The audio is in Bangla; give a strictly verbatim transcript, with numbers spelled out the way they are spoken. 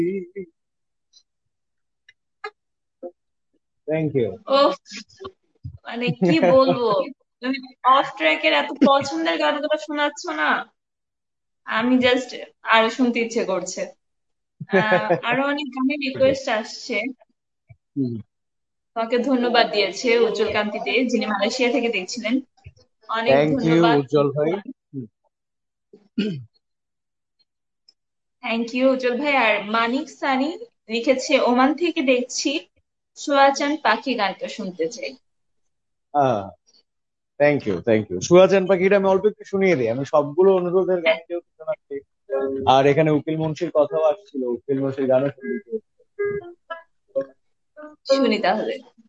Thank you. ও, মানে কি বলবো, তুমি অফ ট্র্যাকের এত পছন্দের গানগুলো শোনাচ্ছ না, আমি জাস্ট আর শুনতে ইচ্ছে করছে। আহ আরো অনেক গানের রিকোয়েস্ট আসছে। তোমাকে ধন্যবাদ দিয়েছে উজ্জ্বল কান্তি দে, যিনি মালয়েশিয়া থেকে দেখছিলেন। অনেক থ্যাংক ইউ ধন্যবাদ। উজ্জ্বল ভাই। থ্যাংক ইউ উজ্জ্বল ভাই। আর মানিক সানি লিখেছে, ওমান থেকে দেখছি, সোয়াচান পাখি গানটা শুনতে চাই। আহ থ্যাংক ইউ, থ্যাংক ইউ। সুহাচেন পাখিটা আমি অল্প একটু শুনিয়ে দিই। আমি সবগুলো অনুরোধের গান হ্যাঁ, যেহেতু শোনাচ্ছি, আর এখানে উকিল মুন্সির কথাও আসছিল, উকিল মুন্সির গানও শুনতে। শুনি তাহলে।